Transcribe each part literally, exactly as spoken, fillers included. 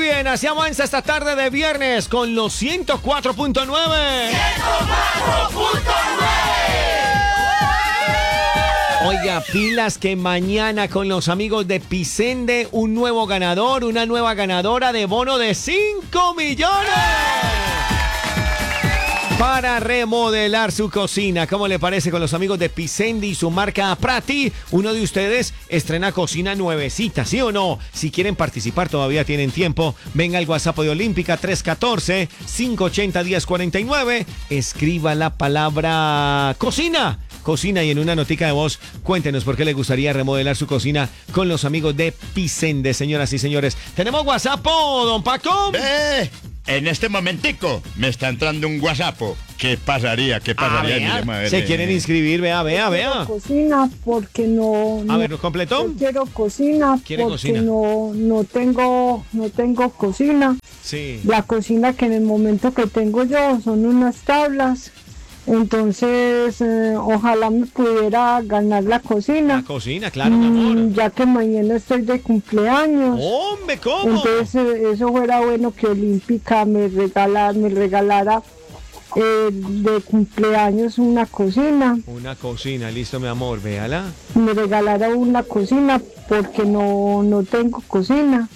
bien, así avanza esta tarde de viernes con los ciento cuatro punto nueve. ciento cuatro punto nueve. Oiga, pilas que mañana con los amigos de Pisende, un nuevo ganador, una nueva ganadora de bono de cinco millones. Para remodelar su cocina. ¿Cómo le parece con los amigos de Pisende y su marca Prati? Uno de ustedes estrena cocina nuevecita, ¿sí o no? Si quieren participar todavía tienen tiempo. Venga al WhatsApp de Olímpica tres uno cuatro, cinco ocho cero, uno cero cuatro nueve. Escriba la palabra cocina. Cocina y en una notica de voz cuéntenos por qué le gustaría remodelar su cocina con los amigos de Pisende, señoras y señores. ¿Tenemos WhatsApp, don Paco? ¡Eh! En este momentico me está entrando un WhatsApp. ¿Qué pasaría? ¿Qué pasaría? Ah, Mire, madre. se quieren inscribir, vea, vea, vea. Cocina porque no, no A ver, ¿lo completó? yo quiero cocina ¿Quiere porque cocina? no no tengo no tengo cocina. Sí. La cocina que en el momento que tengo yo son unas tablas. Entonces, eh, ojalá me pudiera ganar la cocina. La cocina, claro, mi amor. Mm, ya que mañana estoy de cumpleaños. Hombre, ¿cómo? Entonces, eh, eso fuera bueno que Olímpica me regalara, me regalara eh, de cumpleaños una cocina. Una cocina, listo, mi amor, véala. Me regalara una cocina porque no, no tengo cocina.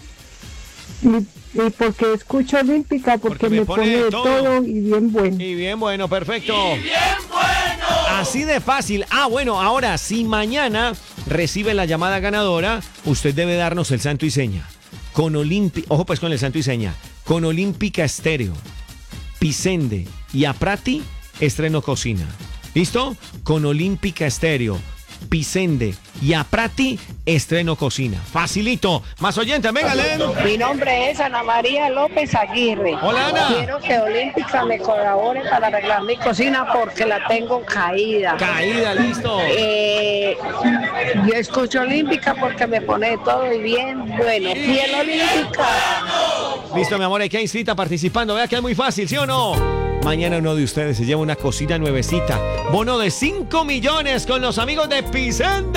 Y, y porque escucho Olímpica, porque, Porque me me pone pone de de todo. todo y bien bueno. Y bien, bueno, perfecto. ¡Bien bueno! Así de fácil. Ah, bueno, ahora, si mañana recibe la llamada ganadora, usted debe darnos el santo y seña. Con Olímpica, ojo pues con el santo y seña. Con Olímpica Estéreo, Pisende y Aprati, estreno cocina. ¿Listo? Con Olímpica Estéreo, Pisende y Aprati, estreno cocina. Facilito. Más oyentes, venga, leen. Mi nombre es Ana María López Aguirre. Hola, Ana. Quiero que Olímpica me colabore para arreglar mi cocina porque la tengo caída. Caída, listo. Eh, yo escucho Olímpica porque me pone todo y bien bueno. Fiel Olímpica. Listo, mi amor, hay que inscrita participando. Vea que es muy fácil, ¿sí o no? Mañana uno de ustedes se lleva una cocina nuevecita. Bono de cinco millones con los amigos de Pisende.